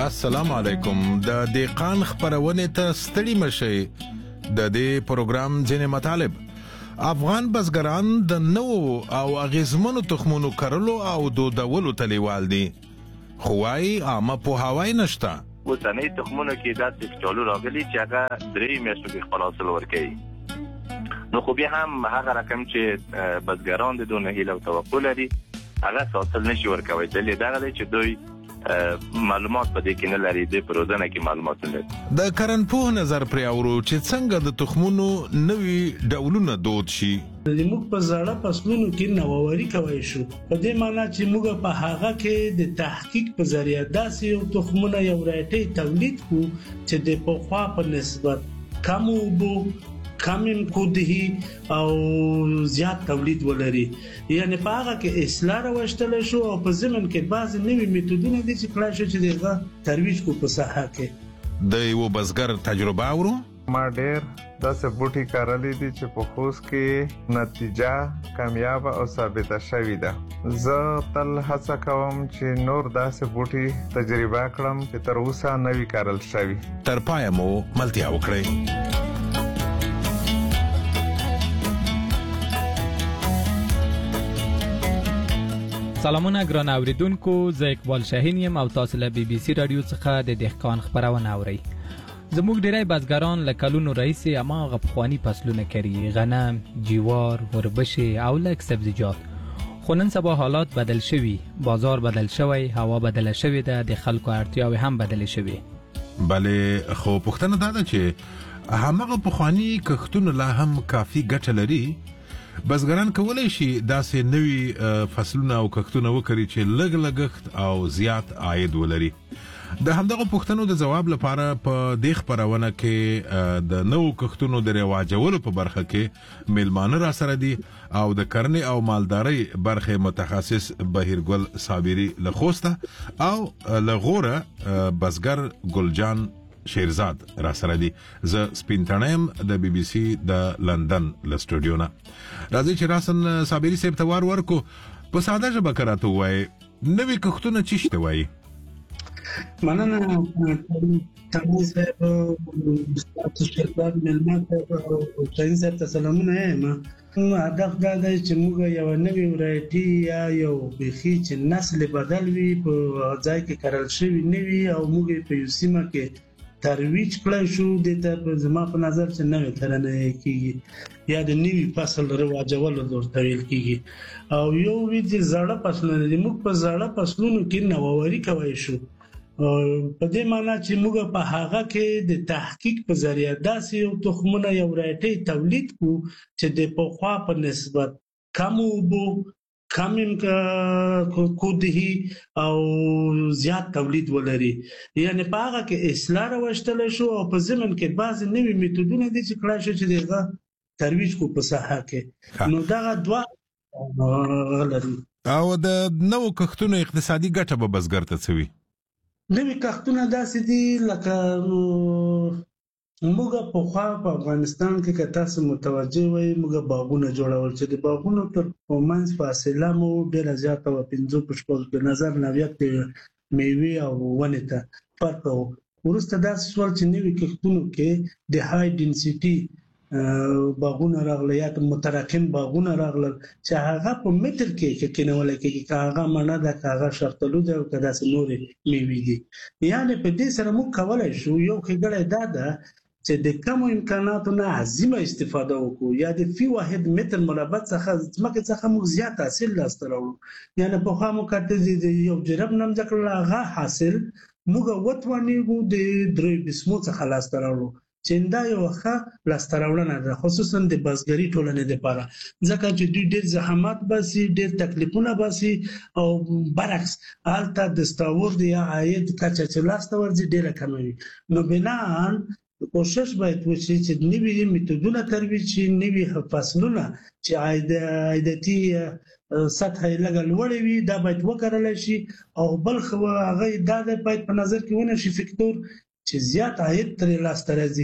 السلام علیکم. د دهقان خبرونه ته ستړي مشي. د دې پروګرام ځینې مطالب افغان بزګران د نوو او اغیزمنو تخمونو کرلو او دودولو تلیوال دي. خوای عامه په هوای نشتا. وسنۍ تخمونو کې داسې چالو راغلي چې هغه 3 میاشتو کې خپل حاصل ورکوي. نو خو بیا هم هغه رقم چې بزګران د دونه هیله او توقع لري هغه حاصل نشي ورکوي. دلیل دا دی چې دوی معلومات په دې کې نه لري، د پروژنه کې معلومات لري. د کرنپوه نظر پر اورو چې څنګه د تخمونو نوي ډولونه دود شي. موږ په زړه فصلونو کې نوواري کوي شو، په دې معنی چې موږ په هغه کې د تحقیق په ذریعہ داسې یو تخمونه یو راټي تولید کو چې د پخوا په نسبت کم وبو کم کودهی او زیات تولید ولري. یعنی په هغه کې اصلاح راوستل شو او په زمن کې بعض نوي میتودونه دي چې کله شو چې دغه ترویج کو په ساحه کې. د یو بزګر تجربه اورو. ما ډېر داسې بوټي کارلې دي چې په خوست کې نتیجه کامیاب او ثابته شوې ده. زه تل هڅه کوم چې نور داسې بوټي تجربه کړم چې تر اوسه نوي کارل شوي. تر پای مو ملتیا وکړئ. سلامونه ګران اوریدونکو، زه اقبال شاهین یم او تاسو له بي بي سي رادیو څخه د دهقان خبرونه اورئ. زموږ ډیری بزګران له کلونو راهیسې هماغه پخواني فصلونه کري، غنم، جوار، وربشې او لږ سبزیجات. خو نن سبا حالات بدل شوي، بازار بدل شوی، هوا بدله شوې ده، د خلکو اړتیاوې هم بدلې شوې. بله خو پوښتنه دا ده چې هماغه پخواني کښتونه لا هم کافي ګټه لري. بزګران کولای شي داسې نوي فصلونه او کښتونه وکړي چې لږ لګښت او زیات عاید ولري. د همدغه پوښتنو د جواب لپاره په دې خبرونه کې د نوو کښتونو د رواجولو په برخه کې میلمانه را سره دي او د کرنې او مالدارۍ برخه متخصص بهیرګل صابری له خوسته او له غوره بزګر ګلجان شیرزاد را سره دي. زه سپینتنیم د بي بي سي د لندن له سټوډیو نه. راځي چې راسن صابری صاحب ته ورکو په ساده ژبه کراته وای نوې کښتونه چی شته وای. مننه تاسو تاسو شرکت ملمات او تاسو ته سلامونه یم. هدف دا دی چې موږ یو نوې ورایټي یا یو بخي چې نسل بدل وي په ځای کې کرل شوی نوي او موږ په یو سیمه کې ترویج کړی شو. د ته زما په نظر چې نوې کرنه کیږي یا د نوي فصل رواجول ورته ویل کیږي او یو وی چې زړه فصلونه دي. موږ په زړه فصلونو کې نوواري کوي شو، په دې معنی چې موږ په هغه کې د تحقیق په ذریعہ داسې یو تخمونه یو راټي تولید کو چې د پخوا په نسبت کم وبو کم کودهی او زیات تولید ولري. یعنی په هغه کې اصلاح راوستل شو او په زمن کې بعض نوي میتودونه دي چې کله شو چې دغه ترویج کو په ساحه کې. نو دا دوه لري. او د نوو کښتونو اقتصادي ګټه به بزګر ته څوي. نوې کښتونه داسې دي لکه موږ په خوا په افغانستان کې که تاسو متوجه وئ موږ باغونه جوړول چې د باغونو تر منځ فاصله مو ډېره زیاته وه، 15 په نظر نوعیت میوې او ونې ته فرق و. وروسته داسې شول چې نوي کښتونو کې د های ډینسیټي باغونه راغله یا متراکم باغونه راغله چې هغه په متر کې کېنول کېږي، که هغه مڼه ده که هغه شفتالو ده او که داسې نورې میوې دي. یعنې په دې سره موږ کولی شو یو ښېګړی دا ده چې د کمو امکاناتو نه عظیمه استفاده وکړو یا د فی واحد متر مربع څخه ځمکې څخه موږ زیات حاصل لاسته راوړو. یعنې پخوا موږ کاته د یو جرب نمځه کړل هغه حاصل موږ وتوانېږو د 3 څخه لاسته راوړو چې دا یو ښه لاسته راوړنه ده خصوصا د بزګري ټولنې لپاره، ځکه چې دوی ډېر زحمت باسي، ډېر تکلیفونه باسي او برعکس هلته د ستاورد یا عاید کچه چې لاسته ورځي ډېره کمه وي. نو بناً کوشش باید وشي چې نوي میتودونه ترویج شي، نوي فصلونه چې عایداتي سطح یې لږه لوړه وي دا باید وکرلی شي. او بل هغه دا باید په نظر کې ونیول شي فکتور چې زیات عاید ترې لاسته راځي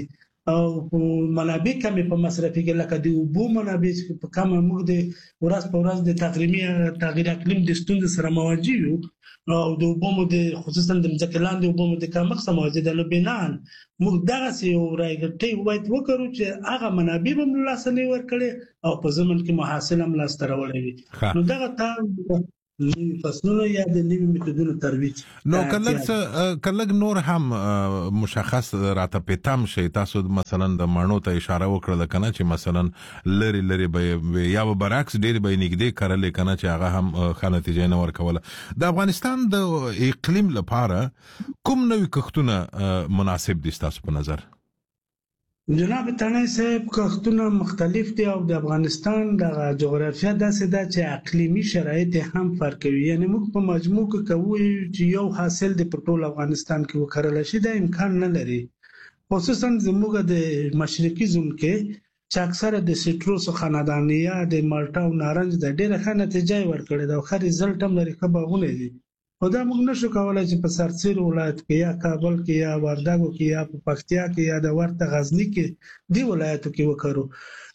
او منابع کمې په مصرفي کې لکه د اوبو منابع په کم موږ د ورځ په ورځ د تغییر اقلیم د ستونزې سره مواجه یو او د اوبو د خصوصا د ځمکې لاندې اوبو د کمښت سره مواجه ده. نو بنان موږ دغسې یو راګټۍ باید وکړو چې هغه منابع به هم لاسته نه ورکړي او په ضمن کې محاصله هم لاسته راوړی وي. نو دغه ته نوي فصلونه یا د نوي میتودونو ترویج نو کلګ نور هم مشخص راته پېتام شي. تاسو مثلا د مانو ته اشاره وکړه کنه چې مثلا لری به یا برعکس ډېر به نږدې کړل کنه چې هغه هم ښه نتیجه نه ورکوله. د افغانستان د اقلیم لپاره کوم نوي کښتونه مناسب دي تاسو په نظر؟ جناب تڼۍ صاحب کښتونه مختلف دي او د افغانستان د جغرافیه داسې ده چې اقلیمي شرایط هم فرق کوي. یعنی موږ په مجموع کې کوو چې یو حاصل د په ټول افغانستان کې وکرل شي دا امکان نه لري. خصوصا زموږ د مشرقي زون کې چې اکثره د سیټروس خاندانیا د مالټا او نارنج د ډېره ښه نتیجه ورکړې ده او ښه رزلټ هم لري، ښه باغونه دي. خو دا موږ نشو کولی چې په سرتسیر ولایت کې یا کابل کې یا وردګو کې یا په پکتیا کې یا د ورته غزني کې دی ولایتو کې وکړو.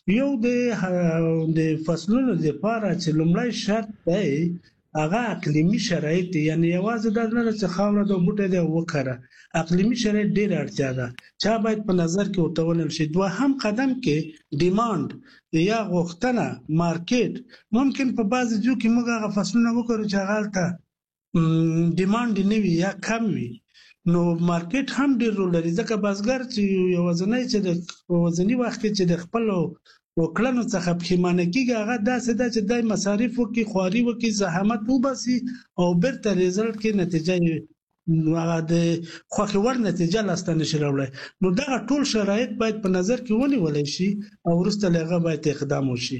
یو د فصلونو لپاره چې لومړی شرط دی هغه اقلیمي شرایط دي. یعنی یوازې دا نه چې خاوره د بوټي دی وکړه، اقلیمي شرایط ډېر اړتیا ده چې باید په نظر کې وتونل شي. دوهم قدم کې ډیماند یا غوښتنه مارکیټ. ممکن په بعض ځو کې موږ هغه فصلونه وکړو چې هغه ډیماند نه وي یا کم وي، نو مارکیټ هم ډېر رول لري. ځکه بزګر چې یو وزنی چې د وزنی وخت کې چې د خپل وکړنو څخه پښیمانه کیږي هغه داسې ده چې د مصارف وکړي، خواري وکړي، زحمت وباسي او بیرته ریزلټ کې نتیجه هغه د خوښې وړ نتیجه لاسته نشي راوړی. نو دغه ټول شرایط باید په نظر کې ونیولی شي او وروسته له هغه باید اقدام وشي.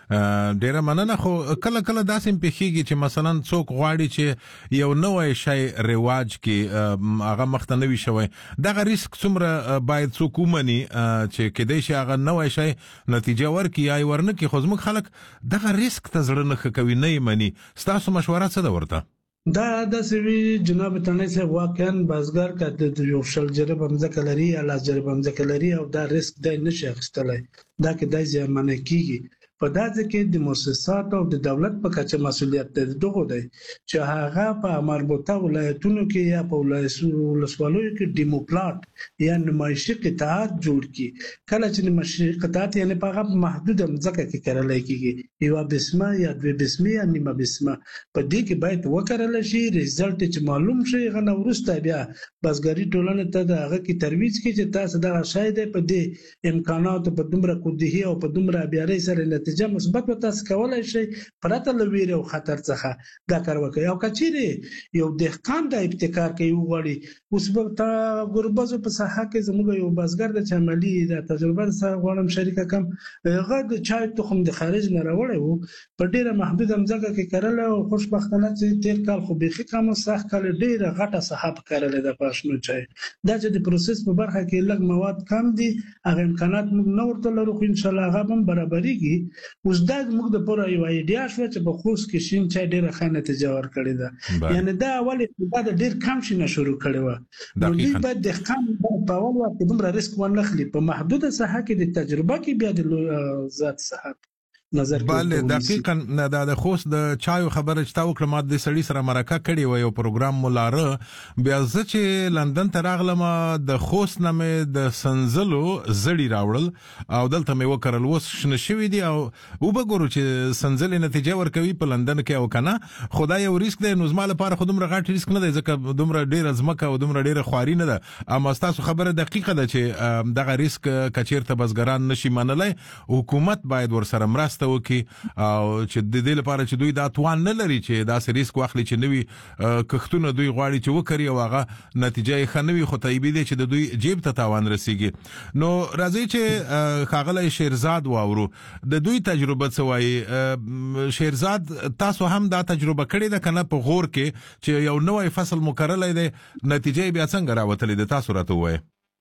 ډیره مننه. خو کله داسې پیښیږي چې مثلا څوک غواړي چې یو نوې شی رواج کې هغه مخته نوي شوی، دغه ریسک څومره باید څوک ومني چې کېدای شي هغه نوې شی نتیجه ورکړي یا ورنه کې؟ خو زموږ خلک دغه ریسک ته زړه نه ښه کوي، نه یې مني. ستاسو مشوره څه ده ورته؟ دا داسې وي جناب تڼۍ صاحب، واقعا بزګر که د یو شل جریبه مځکه لري یا لاس جریبه مځکه لري او دا ریسک دی نشي اخیستلی، دا کې دی زیانمنه کیږي. په داسې کې د مؤسساتو او د دولت په کچه مسؤلیت دغه دی چې هغه په مربوطه ولایتونو کې یا په ولسوالیو کې ډیموپلاټ یا نمایشي قطعات جوړ کړي. کله چې نمایشي قطعات یعنی په هغه محدوده مځکه کې کرلی کېږي، یوه بسمه یا دوه بسمه یا نیمه بسمه، په دې کې باید وکرل شي. ریزلټ چې معلوم شي هغه نه وروسته بیا بزګري ټولنې ته د هغه کې ترویج کړي چې تاسو دغه شی دی په دې امکاناتو په دومره کودهي او په دومره بیارۍ سره نتیجه مثبت به تاسو کولای شئ پرته له ویرې او خطر څخه دا کار وکړئ. او که چیرې یو دهقان د ابتکار کوي وغواړي، اوس به تا ګربزو په ساحه کې زموږ یو بزګر د چې عملي د تجربه سره غواړم شریکه کم، هغه د چای تخم د خارج نه راوړی و، په ډېره محدوده مځکه کې کرلی او خوشبختانه چې تېر کال خو بیخي کم و، سخت کال ډېره غټه ساحه په کرلی ده په شنو چای. دا چې د پروسس په برخه کې لږ مواد کم دي، هغه امکانات موږ نه ورته لرو، خو انشاءالله هغه هم برابرېږي. اوس دا موږ د پوره یو ایډیا شوه چې په خوست کې شین چای ډېره ښه نتیجه ورکړې ده. یعنی دا ولې دا د ډېر کم شي نه شروع کړې وه. نو دوی باید دهقان په اول وخت کې دومره ریسک ونخلي، په محدوده ساحه کې د تجربه کې بیا د ذات صحت نظر کې. بله دقیقاً د خوست د چایو خبره چې تا وکړه، ما د سړي سره مرکه کړې وه، یو پروګرام مو لاره. بیا زه چې لندن ته راغلم د خوست نه مې د سنځلو زړي راوړل او دلته مې وکرل، اوس شنه شوي دي او وبګورو چې سنځلې نتیجه ورکوي په لندن کې او که نه. خو دا یو ریسک دی، نو زما لپاره خو دومره غټ ریسک نه دی ځکه دومره ډېره ځمکه او دومره ډېره خواري نه ده. اما ستاسو خبره دقیقه ده چې دغه ریسک که چېرته بزګران نشي منلی، حکومت باید ورسره مرسته وکړي او چې د دې لپاره چې دوی دا توان نه لري چې داسې ریسک واخلي چې نوي کښتونه دوی غواړي چې وکړي او هغه نتیجه یې ښه نه وي، خو طیبي دی چې د دوی جیب ته تاوان رسیږي. نو راځئ چې ښاغلی شیرزاد واورو، د دوی تجربه څه وایي. شیرزاد تاسو هم دا تجربه کړې ده که نه په غور کې چې یو نوی فصل مو کرلی دی، نتیجه یې بیا څنګه راوتلې ده؟ تاسو راته ووایئ.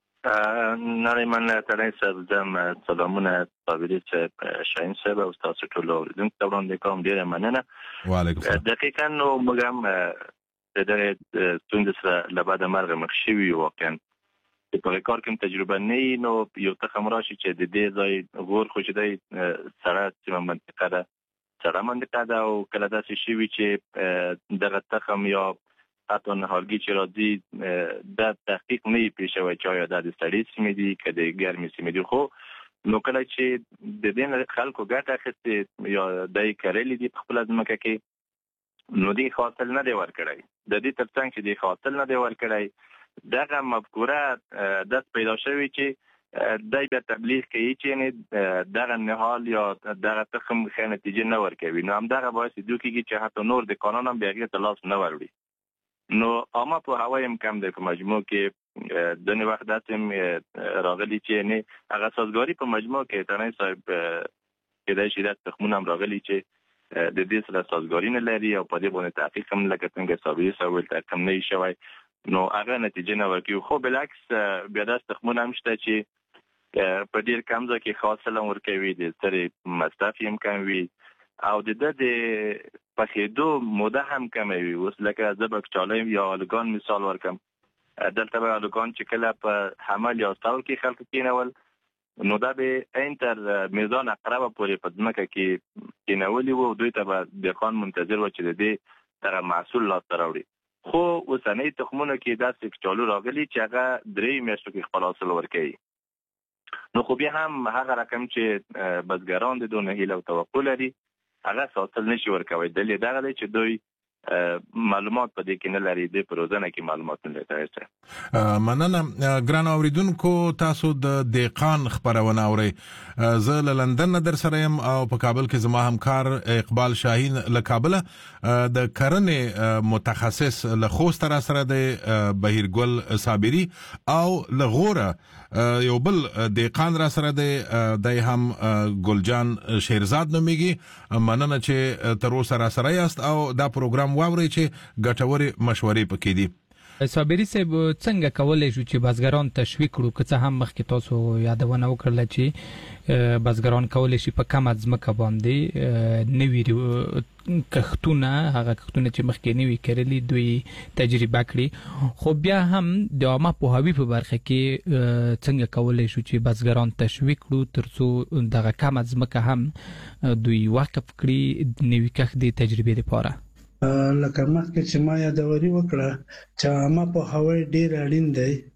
نریمان تڼۍ صاحب، زه سلامونه قابلي صاحب، شاهین صاحب او ستاسو ټولو اورېدونکو ته وړاندې کوم. ډېره مننه. وعلیکم السلام. دقیقا نو موږ هم د دغې ستونزې سره له بده مرغه مخ شوي یو. واقعا چې په کار کې تجربه نه نو یو تخم راشي چې د دې ځای غور خو چې د سره منطقه ده سره منطقه ده او کله داسې شي چې دغه تخم یا حتی نهالګي چې راځي د تحقیق نه پیښوي چې آیا د سړې سیمې دي که د ګرمې سیمې دي. خو نو کله چې د دې خلکو ګټه اخیستې یا د کرلې دي په خپل ځمکه کې نو دې حاصل نه دی ورکړی. د دې ترڅنګ چې دې حاصل نه دی ورکړی دغه مفکوره داس پیدا شوی چې دای بیا تبلیغ کوي چې دغه نهال یا دغه تخم ښه نتیجه نه ورکوي. نو همدغه باعث کېږي چې حتی نور د قانون هم بیا هغې ته لاس نه وروړي. نو عامه پوهاوی هم کم دی په مجموع کې. دنې وخت داسې راغلی چې نه هغه سازګاري په مجموع کې تنه صاحب کېدای شي د تخمونه هم راغلي چې د دې سره سازګاري نه لري او په دې باندې تحقیق هم لکه څنګه صابري سوال تحقیق نه شوی نو هغه نتیجه نه ورکوي. خو بالعکس بیا داسې تخمونه هم شته چې په ډېر کم ځای کې حاصل هم ورکوي، د سرې مصرف هم کم وي او د پخېدو موده هم کمه وي. اوس لکه زه به کچالو یا آلوګان مثال ورکم، دلته به آلوګان چې کله په حمل یا استول کې خلکو کېنول نو دا به عین تر میزان اقربه پورې په ځمکه کې کېنولي وو. دوی ته به دهقان منتظر و چې د دې دغه محصول لاسته راوړي. خو اوسنۍ تخمونو کې داسې کچالو راغلي چې هغه 3 میاشتو کې خپل حاصل ورکوي. نو خو بیا هم هغه رقم چې بزګران د دونه هیله او توقع لري هغه حاصل نشي ورکوي. دلیل دغه دی چې دوی معلومات په دې کې نه لري، د پروژنه کې معلومات نه لري. مننه ګران اوریدونکو، تاسو د دهقان خبرونه اورئ. زه له لندن در سره يم او په کابل کې زما همکار اقبال شاهین له کابل د کرنې متخصص له خوست را سره د بهیرګل صابری او لغوره یو بل دهقان را سره د هم ګلجان شیرزاد نومیږي. مننه چې تر اوسه را سره یاست او دا پروګرام واورئ چې ګټورې مشورې پکې دي. صابري صاحب څنګه کولای شو چې بزګران تشویق کړو؟ که څه هم مخکې تاسو یادونه وکړله چې بزګران کولای شي په کمه ځمکه باندې نوي کښتونه، هغه کښتونه چې مخکې نوي کرلي دوی تجربه کړي. خو بیا هم د عامه پوهاوي په برخه کې څنګه کولای شو چې بزګران تشویق کړو ترڅو دغه کمه ځمکه هم دوی وقف کړي نوي کښت د تجربې لپاره؟ لکه مخکې چې ما یادوري وکړه چې عامه پوهاوی ډېر اړین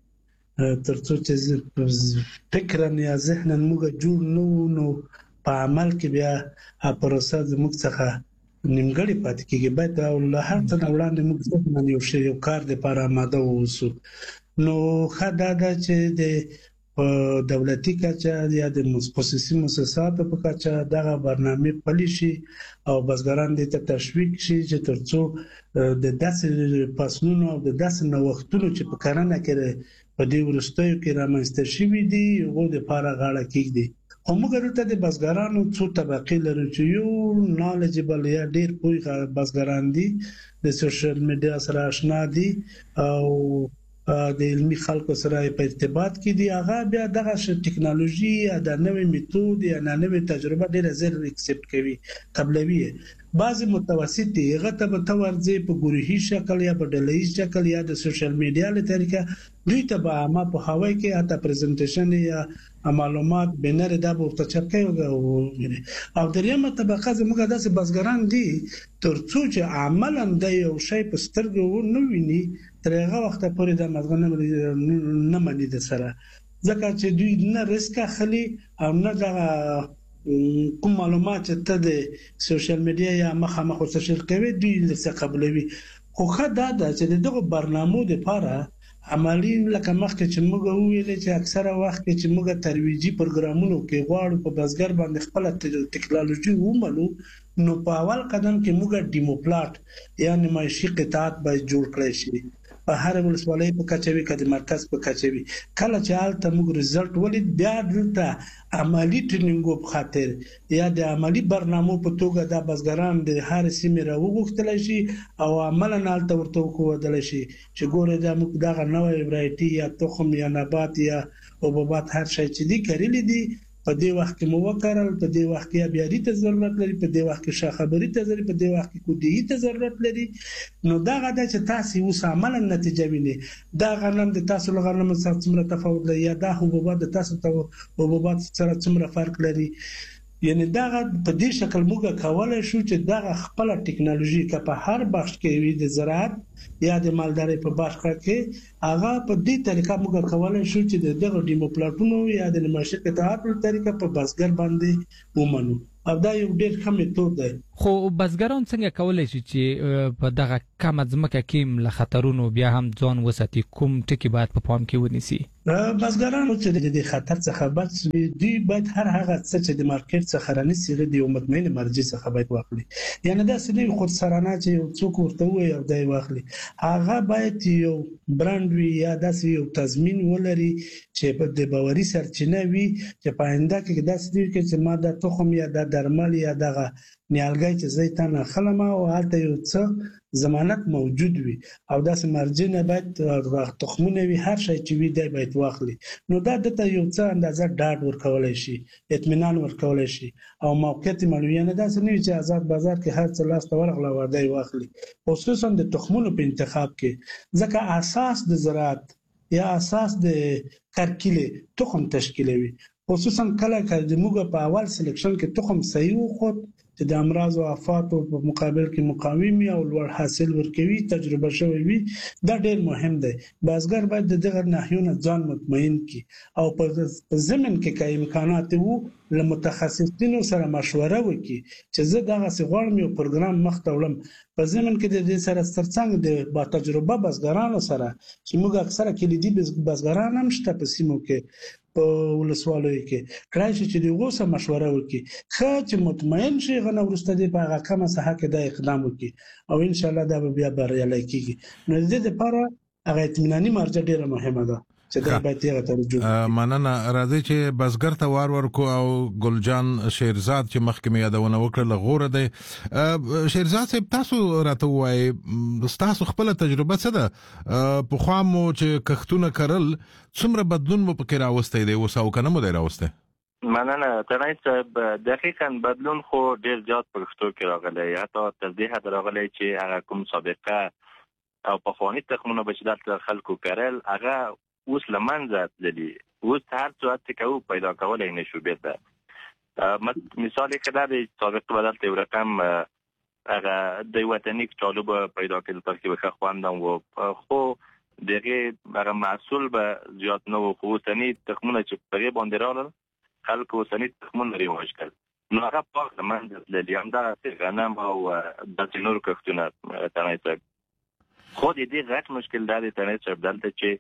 دی ترڅو چې فکرا یا ذهنا موږ جوړ نو په عمل کې بیا پروسه زموږ څخه نیمګړې پاتې کېږي. باید له هر څه نه وړاندې موږ ذهنا یو کار لپاره آماده واوسو. نو ښه دا ده چې د دولتي کچه یا د خصوصي مؤسساتو په کچه دغه برنامه پلي شي او بزګران دې ته تشویق شي چې ترڅو د داسې فصلونو او د داسې نوښتونو چې په کرنه کې په دې وروستیو کې رامنځته شوي دي هغو دپاره غاړه کېږدي. خو موږ دلته د بزګرانو څو طبقې لرو چې یو نالجبل یا ډېر پوه بزګران دي، د سوشل میډیا سره آشنا دي او د علمي خلکو سره په ارتباط کې دي. هغه بیا دغه ټکنالوژي یا د نوې میتود یا نوې تجربه ډېر زر اکسپټ کوي، قبلوي. بعضی متوسط دي، هغه ته به تورځي په ګروهي شکل یا په ډله‌ایز شکل یا د سوشل میډیا له طریقه دوی ته به عامه پوهاوی کې اته پریزنټیشن یا معلومات بنر دا به تچپ کوي. او دریمه طبقه زموږ داسې بزګران دي ترڅو چې عملاً د یو شی په سترګو نه ویني تر هغه وخت پورې د مزغنه نه مني د سره، ځکه چې دوی نه ریسک اخلي او نه د کوم معلومات چې ته د سوشل میډیا یا مخامخ ورسره کوي دوی لسه قبلوي. خو ښه دا ده چې دغه برنامو لپاره عملی لکه مخکې چې موږ ویل چې اکثره وخت چې موږ ترویجي پروګرامونو کې غواړو په بزګر باندې خپل ټکنالوژي ومنو نو په اول قدم کې موږ ډیمو پلاټ یعنی معاشي قطعات به جوړ کړی شي په هر ولسوالۍ په کچوي کده مرکز په کچوي. کله چې حالت موږ رزلټ ولید بیا دلته عملی ټریننګ په خاطر یا د عملی برنامو په توګه د بزګران د هر سیمه راوغښتل شي او عملاً حالت ورته وکول شي چې ګوره د موږ دغه نوې ورایټي یا تخم یا نبات یا حبوبات هر شي چې دي کړل دي په دې وخت کې مو وکړل، په دې وخت کې ابياري ته ضرورت لري، په دې وخت کې شاخبري ته ضرورت، په دې وخت کې کودي ته ضرورت لري. نو دا غدا چې تاسو اوس عملاً نتیجه ویني، دا غنم د تاسو له غنم سره څومره تفاوت لري یا دا حبوبات د تاسو ته حبوبات سره څومره فرق لري. یعنی دا په دې شکل موږ کولای شو چې دا خپل ټکنالوژي که په هر بخش کې وي د زراعت یا د مالدارۍ په برخه کې هغه په دې طریقه موږ کولای شو چې دغه ډیموپلاټونو یا د نمایش قطاعات په طریقه په بزګر باندې ومنو. او دا یو ډېر ښه میتود دی. خو بزګران څنګه کولای شي چې په دغه کم ځمکه کې له خطرونو بیا هم ځان وساتي؟ کوم ټکي باید په پام کې ونیسي؟ بزګرانو چې د خطر څخه بچ وي، دوی باید هر هغه څه چې د مارکیټ څخه رانیسي د یو مطمئن مرجع څخه باید واخلي. یعنی دا سړي خود سرانه چې یو څوک ورته وي او دای واخلي، هغه باید یو برانډ وي یا داسې یو تضمین ولري چې په د باوري سرچینه وي چې په آینده کې داسې دی چې ما د تخم یا د درمل یا دغه نیالګي چې زیتون خلمه او هلته یو څه ضمانت موجود وي او داسې مرجع نه باید تخمونه وي، هر شی چې وي دی باید واخلي. نو دا دته یو څه اندازه ډاډ ورکولای شي، اطمینان ورکولای شي او موقعیت معلومه نه داسې نه چې آزاد بازار کې هر څه لاس ته ورغله وردی واخلي، خصوصا د تخمونو په انتخاب کې، ځکه اساس د زراعت یا اساس د کرکیله تخم تشکیلوي. خصوصا کله چې موږ په اول سلیکشن کې تخم صحیح وخت چې د امراض او آفات په مقابل کې مقاوم او لوړ حاصل ورکوي، تجربه شوی وي، دا ډېر مهم دی. بازګر باید دغه ناحیونه ځان مطمئن کړي او په ضمن کې که امکانات وو له متخصصینو سره مشوره وکړي چې زه دغه غواړم یو پروګرام مخ ته وړم. په ضمن کې د دې سره ترڅنګ د با تجربه بازګرانو سره چې موږ اکثره کلیدي بازګران هم شته په سیمو کې په ولسوالۍ کې کړای شي چې دغه سره مشوره وکړي، خو چې مطمئن شي غنه ورسته دی په هغه کومه ساحه کې د اقدام وکړي او ان شاء الله دا به بیا بریالي کیږي. نو د دې لپاره هغه اطمیناني مرجع ډیره مهمه ده چې دا باید یې توجه. مننه. راځي چې بزګر ته وار ورکو او ګلجان شیرزاد چې مخکې یادونه وکړه غوړه دی. شیرزاد صاحب تاسو راته وایي تاسو خپل تجربه څه ده؟ په خوا مو چې کښتونه کرل څومره بدلون مو پکې راوستی دی اوس او کنه مو دی راوستی؟ مننه ترای صاحب، دقیقاً بدلون خو ډیر زیات په پښتو کې راغلی، حتی تر دې حد راغلی چې هغه کوم سابقه او پخواني تخمونه به چې دلته خلکو کرل هغه اوس له منځه تللي. اوس هر څه هڅه کوو پیدا کولی نه شو بیرته. مثال یې ښه دا دی سابقه به دلته یو رقم هغه د وطني کچالو به پیدا کېدل ترکې به ښه خوند هم و، خو د هغې هغه محصول به زیات نه و. خو اوسني تخمونه چې په هغې باندې راغلل خلکو اوسني تخمونه رواج کړل، نو هغه پاک له منځه تللي. همدغسې غنم او داسې نور کښتونه تڼۍ صاحب. خو د دې غټ مشکل دا دی تڼۍ صاحب دلته چې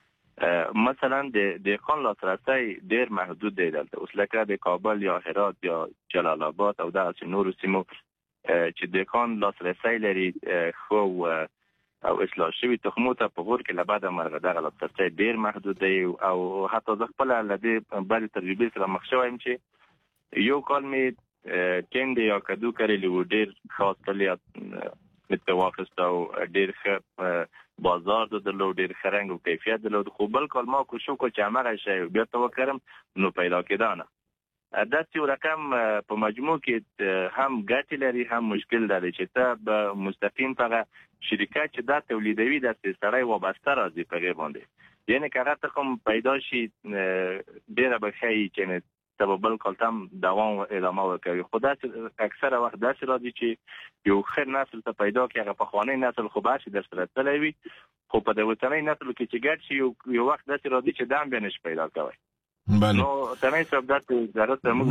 مثلا د دهقان لاسرسی ډیر محدود دی دلته. اوس لکه د کابل یا هرات یا جلال آباد او داسې نورو سیمو چې دهقان لاسرسی لري خو او اصلاح شوي تخمو ته په غور کې له بعده مرغه دغه لاسرسی ډیر محدود دی. او حتی زه خپله له دې بعضې تجربې سره مخ شوی یم چې یو کال مې کیندې یا کدو کرلی و، ډیر ښه حاصل مې ترې واخیست او ډیر ښه بازار درلود، ډیر ښه رنګ او کیفیت درلود. خو بل کال ما کوشش وکړ چې همغه شی بیرته وکړم، نو پیدا کېده نه. داسې یو رقم په مجموع کې هم ګټې لري هم مشکل لري چې ته به مستقیم په هغه شرکت چې دا تولیدوي داسې سړی وابسته راځي په هغې باندې. یعنې که هغه تخم پیدا شي ډېره به ښایي چې ته به بل کال ته هم دوام ادامه ورکوي. خو داسې اکثره وخت داسې راځي چې یو ښه نسل ته پیدا کړي، هغه پخوانی نسل خو به هسې در سره تللی وي، خو په د اوسنۍ نسل کې چې ګډ شي یو وخت داسې راځي چې دا هم بیا نشي پیدا کوی. نو تنه صاحب داسې ضرورت موږ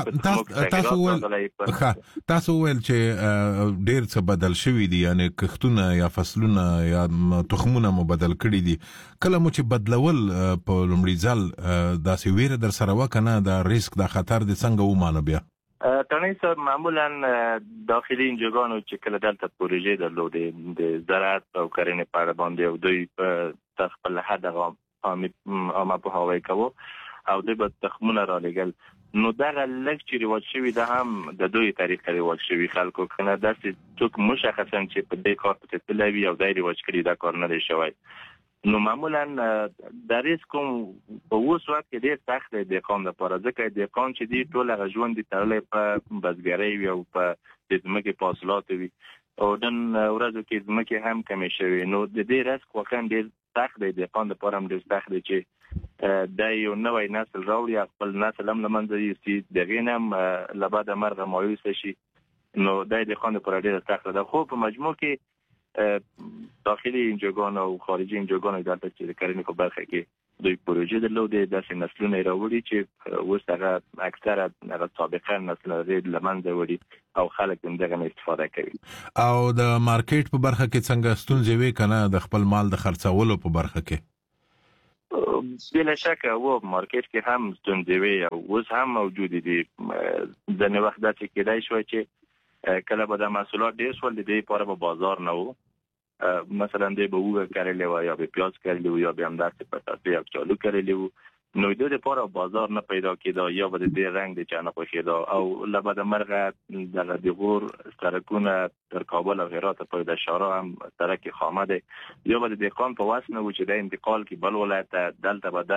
تاسو ویل چې ډیر څه بدل شوی دي، یعنی کښتونه یا فصلونه یا تخمونه مو بدل کړي دي. کله مو چې بدلول په لومړي ځل داسې ویره در سره وکنه دا ریسک دا خطر د څنګه ومانه بیا؟ تنه صاحب معمولا داخلي انجوګانو چې کله دلته پروژې درلودې د زراعت او کرنې په اړه باندې او دوی په خپل حد عامه پوهاوی کوو او دوی به تخمونه را لېږل، نو دغه لږ چې رواج شوي ده هم د دوی طریقه رواج شوي خلکو که نه داسې څوک مشخصا چې په دې کار پسې تللی وي او دی رواج کړي دا کار نه دی شوی. نو معمولا د ریسک په اوس وخت کې ډېر سخت دی دهقان لپاره، ځکه دهقان چې دی ټول هغه ژوند دی تړلی په بزګرۍ وي او په د ځمکې په حاصلاتو وي او نن ورځو کې ځمکې هم کمې شوې، نو د دې رسک واقعا ډېر سخت دی، دهقان لپاره هم ډېر سخت دی چې دا یو نوی نسل راوړي، خپل نسل هم له منځه یوسي، د هغې نه هم له بده مرغه مایوسه شي، نو دا دهقان لپاره ډېره سخته ده. خو په مجموع کې داخلي انجوګان او خارجي انجوګان دلته چې د کرنې په برخه کې دوی پروژې درلودې، داسې نسلونه یې راوړي چې اوس هغه اکثره هغه سابقه نسلونه یې له منځه وړي او خلک هم دغه نه استفاده کوي. او د مارکیټ په برخه کې څنګه ستونزې وي که نه د خپل مال د خرڅولو په برخه کې؟ بلا شکه و مارکیټ کې هم ستونزې وي او اوس هم موجود دي. ځینې وخت داسې کېدای شوی چې کله به د محصولات ډېر شول د دې لپاره به بازار نه و، مثلا دی به اوږه کرلی وه یا به پیاز کرلی وه یا به همداسې پټاټې یا کچالو کرلی وو، نو د دې لپاره بازار نه پیدا کېده یا به د دې رنګ د چا نه خوښېده او له بده مرغه دغه د غور سړکونه تر کابل او هرات پورې د شارا هم سړک خامه دی، یا به د دهقان په وس نه و چې د انتقال کې بل ولایت ته، دلته به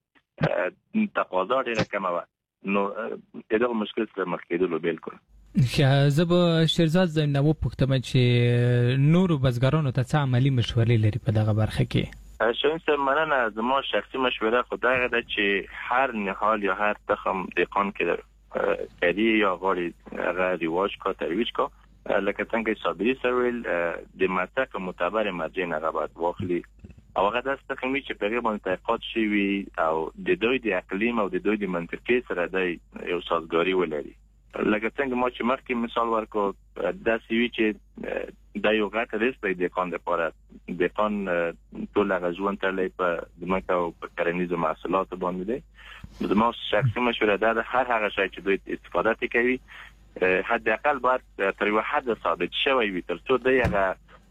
د تقاضا ډېره کمه وه، نو د دغه مشکل سره مخ کېدلو بالکل. زه به شیرزاد زم نه وپوښتم چې نورو بزګرانو ته څه عملي مشورې لري په دغه برخه کې؟ شاین صاحب مننه. زما شخصي مشوره خو دغه ده چې هر نهال یا هر تخم دهقان کې کدي یا غواړي هغه رواج کا ترویج کا، لکه څنګه صابري سویل د منطق معتبر مرجع هغه باید واخلي او هغه داسې تخمي چې په هغې باندې تحقیقات شوي او د دوی د اقلیم او د دوی د منطقې سره د یو سازګاري ولري. لکه څنګه ما چې مخکې مثال ورکو داسې وي چې دا یو غټ ریسک دی دهقان لپاره، دهقان ټول هغه ژوند تړلی په ځمکه او په کرنیزو محصولاتو باندې دی. زما شخصي مشوره دا ده هر هغه شی چې دوی استفاده ترې کوي حداقل باید تر یوه حده ثابت شوی وي تر څو دی هغه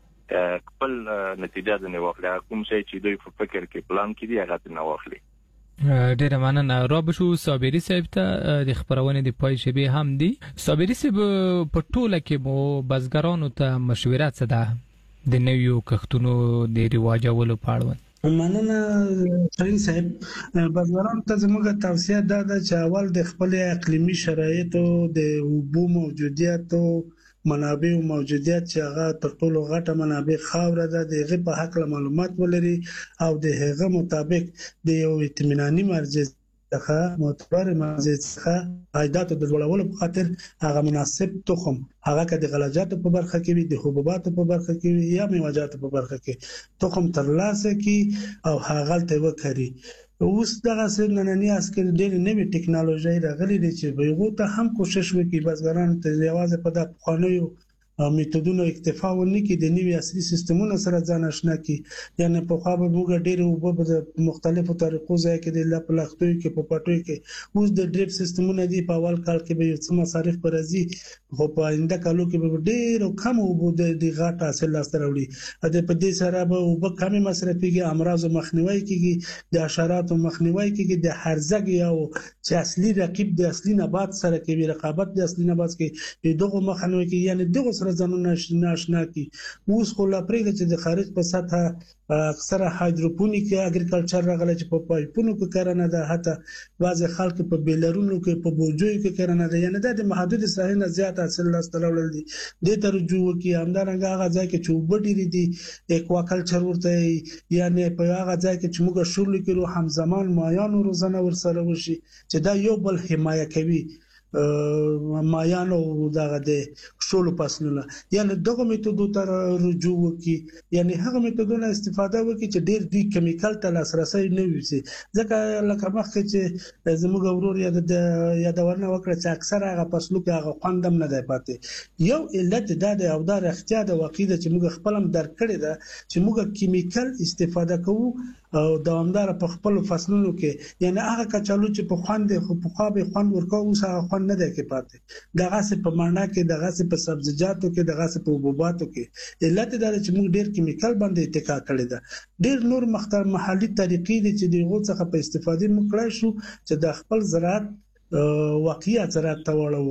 خپل نتیجه ځنې واخلي، هغه کوم شی چې دوی په فکر کې پلان کړي هغه ترې واخلي. ډیره مننه. را بشو صابري صاحب ته د خبرونې د پای شبي هم دي. صابري صاحب په ټوله کې مو بزګرانو ته مشوره څه ده د نویو کښتونو د رواجولو په اړه؟ مننه شاهین صاحب. بزګرانو ته زموږ توصیه دا ده چې اول د خپل اقلیمي شرایطو د اوبو موجودیت او منابع او موجودیت چې هغه تر ټولو غټه منابع خاوره ده د هغه په حق معلومات ولري او د هغه مطابق د یو اطمیناني مرجع څخه معتبر مرجع څخه عایداتو د لوړولو په خاطر هغه مناسب تخم، هغه که د غلجاتو په برخه کې وي، د حبوباتو په برخه کې وي یا میوه‌جاتو په برخه کې تخم ترلاسه کی او هغه ته وکړي. اوس دغه نننی عسکر ډېر نوې ټکنالوژي راغلي دي چې به ته هم کوشش وکړي بزګرانو ته یوازې په د خوانیو میتودونو اکتفا ونه کړي، د نوې عصري سیستمونو سره ځان آشنا کړي. یعنی په خو به موږ ډېر او په مختلفو طریقو ځای کې د لپلختوي کې په پټوي کې اوس د ډریپ سیستمونه دي. په اول کال کې به یو څه مصارف پر راځي، خو په آینده کالو کې به ډېر کم او د غاټ حاصل لاسته راوړي. د په دې سره به او په کم مصرفيږي، امراض مخنیوي کیږي، د حشراتو مخنیوي کیږي، د هرزګ یو چې اصلي رقیب د اصلي نبات سره کوي رقابت د اصلي نبات کې دغه مخنیوي کوي، یعنی دغه ځانونه آشنا کی. اوس خو لا پرېږده چې د خارج په سطح اکثره هایدروپونیک اګریکلچر راغلی چې په پایپونو کې کرنه ده، حتی بعض خلک په بیلرونو کې په بوجوي کې کرنه ده، یعنی د محدود ساحې نه زیات حاصل لاسته راوړل دي. د ترجو کې همدارنګه هغه ځای کې چې وبډيري دي اکواکلچر ورته، یعنی په هغه ځای کې چې موږ شغل کړو همزمان مایانو روزنه ورسره وشي چې دا یو بل حمایه کوي مایانو دغه د شولو فصلونه، یعنی دغه میتودو ته رجوع وکي، یعنی هغه میتودونو استفاده وکي چې ډېر دی کیمیکل ته لاسرسي نه وي. ځکه لکه مخکې چې زموږ ورور یادونه وکړه چې اکثره هغه فصلو کې هغه خوندم نه دی پاتې. یو علت دا دی او دا اختیار د واقعي چې موږ خپل هم درک کړی ده چې موږ کیمیکل استفاده کوو او دوامدار په خپل فصلونو کې، یعنی هغه کچالو چې په خوند خو په خوابه خوند ورکو اوس هغه خوند نه دی کې پاتې. دغه څه په مڼه کې، دغه څه په سبزیجاتو کې، دغه څه په حبوباتو کې. علت دا چې موږ ډېر کیمیکل باندې اتکا کړی ده. ډېر نور محلي طریقې دي چې دغه څخه په استفاده مکړای شو چې د خپل زراعت واقعي زراعت ته وړو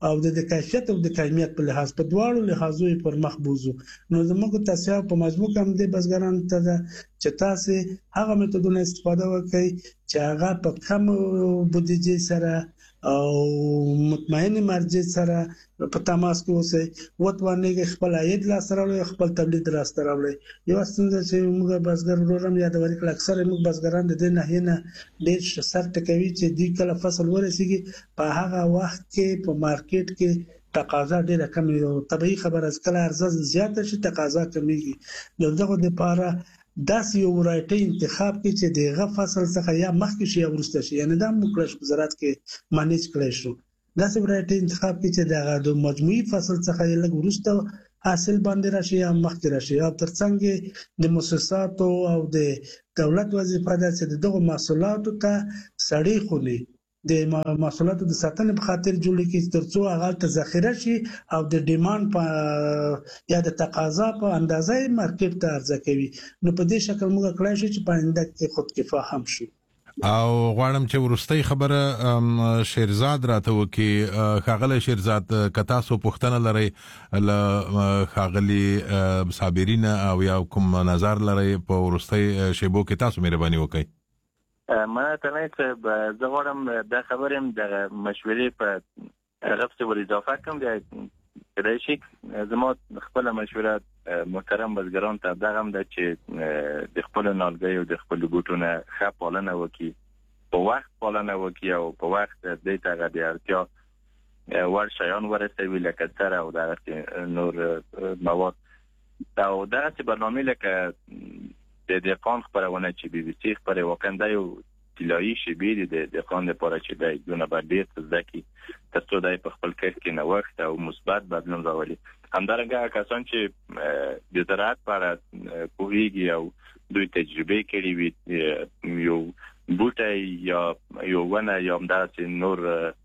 او د کیفیت او د کمیت په لحاظ په دواړو لحاظو پر مخ بوزو. نو زموږ تاسو په مجموع کې هم د بزګران ته چې تاسو هغه میتودونه استفاده وکړئ چې هغه په کم بودیجه سره او مطمئن مرجع سره په تماس کې اوسئ، وتوانه خپل عاید لا سره خپل تولید را سره راوړي. یو څنګه چې موږ بزګر ورم یاد ورکړل اکثر موږ بزګران د دې نه ډېر سر ټکوي چې د کله فصل ورسیږي په هغه وخت کې په مارکیټ کې تقاضا ډېره کمه او طبيعي خبره از کله عرضه زیاته شي تقاضا کمیږي. دغه لپاره داسې یو ورایټي انتخاب کې چې دغه فصل څخه یا مخکې شي یا وروسته شي، یعنی دا موږ په زراعت کې مانیج کړی شو. داسې ورایټي انتخاب کې چې دغه د مجموعي فصل څخه لږ وروسته حاصل باندې راشي یا مخکې راشي، او ترڅنګ د مؤسساتو او د دولت وظیفه ده چې دغه محصولاتو ته سړی خوني د محصولاتو د ساتنې په خاطر جوړ کی ترڅو هغه ته ذخیره شي او د ډیماند په یا د تقاضا په اندازې مارکیټ ته عرضه کوي. نو په دې شکل موږ کولای شو چې په آینده کې خودکفا هم شو. او غواړم چې ورستۍ خبره شیرزاد راته وکي. خاغلی شیرزاد کتاسو پوښتنه لري ل خاغلی صابرین او یا کوم نظر لري په ورستۍ شیبو کې تاسو مهرباني وکړئ. ما ته نه چې زه غواړم دا خبرم د مشورې په طرف څخه ور اضافه کوم. د شي زما خپل مشوره محترم بزګران ته دا هم ده چې د خپل نالګي او د خپل بوټونه ښه پالنه وکړي، په وخت پالنه وکړي او په وخت د تغه د اړتیا ور شیان ورسوي لکه سره او د نور مواد. او دا چې برنامه لکه د دقان خبرونه چې بي بي سي خبره وکنده یو طلایی شبیر د دقان لپاره چې د دونه باندې ځکه تاسو د خپل کار کې نوښت او مثبت بدلون راولي. همدارنګه کسان چې د زراعت لپاره کوهیږي او دوی تجربه کړي وي یو بوټي یا یو ونه یا همداسې نور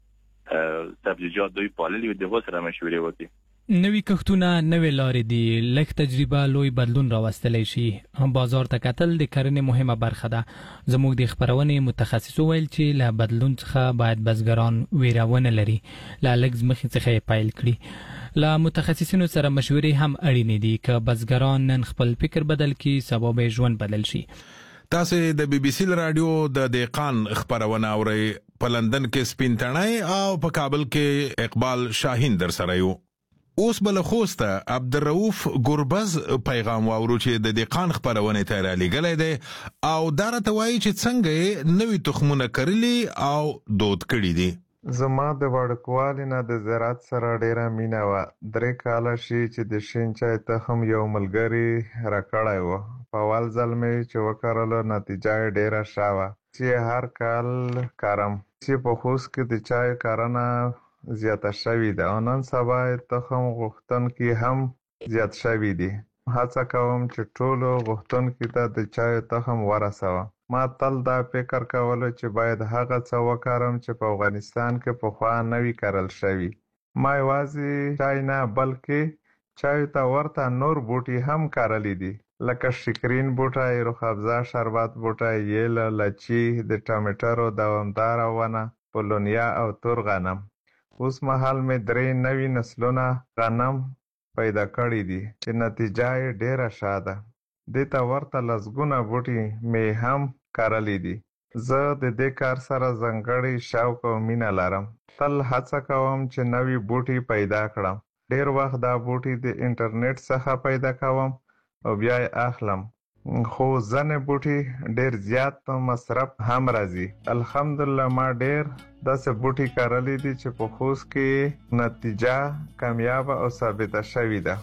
سبزیجات دوی پاللي د غوسره مشورې وکړي. نوې کښتونه نوې لارې دي، لږ تجربه لوی بدلون راوستلی شي. بازار ته کتل د کرنې مهمه برخه ده. زموږ د خبرونې متخصص ویل چې له بدلون څخه باید بزګران ویره ونه لري، له لږ ځمکې څخه یې پیل کړي. له متخصصینو سره مشورې هم اړینې دي که بزګران نن خپل فکر بدل کړي سبا به ژوند بدل شي. تاسو د بي بي سي رادیو د دقان خبرونه اورئ. په لندن کې سپین تڼۍ او په کابل کې اقبال شاهین در سره یو. اوس بل خوسته عبدالرؤف ګوربز پیغام واورو چې د دقان خبرونه ته را لګلې ده او دارته وایي چې څنګه نوې تخمونه کرلي او دود کړي دي. زما د وړکوالي نه د زراعت سره ډیره مینه وه. 3 کاله شي چې د شین چای تخم یو ملګری راکړی و. په اول ځل مې چې وکرلو نتیجه ډیره ښه وه چې هر کال کارم چې په خوست کې د چای کرنه زیاته شوې ده او نن سبا تخم غوښتونکي هم زیات شوي دي. هڅه کوم چې ټولو غوښتونکي ته د چای تخم ورسوم. ما تل دا فکر کولو چې باید هغه څه وکړم چې په افغانستان کې پخوا نه وي کرل شوي. ما یوازې چای نه بلکې چای ته ورته نور بوټي هم کرلی دي لکه شکرین بوټی، روح افزا شربت بوټی، یل، لچي، د ټامیټرو دوامداره ونه، پولونیا او تور غنم. اوس مهال مې 3 نوي نسلونه غنم پیدا کړي دي چې نتیجه یې ډیره ښه ده. دې ته ورته لسګونه بوټي مې هم کرلی دي. زه د دې کار سره ځانګړی شوق او مینه لرم. تل هڅه کوم چې نوي بوټي پیدا کړم. ډیر وخت دا بوټي د انټرنیټ څخه پیدا کوم او بیا یې اخلم. خو ځنې بوټي ډیر زیات مصرف هم راځي. الحمدلله ما ډیر داسې بوټي کرلی دي چې په خوست کې نتیجه کامیابه او ثابته شوې ده.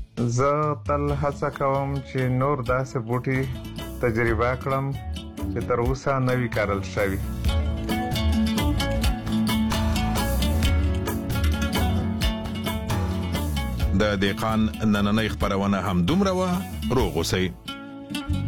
زه تل هڅه کوم چې نور داسې بوټي تجربه کړم چې تر اوسه نه وي کرل شوي. د دقان نننۍ خبرونه هم دومره وه. روغ اوسئ.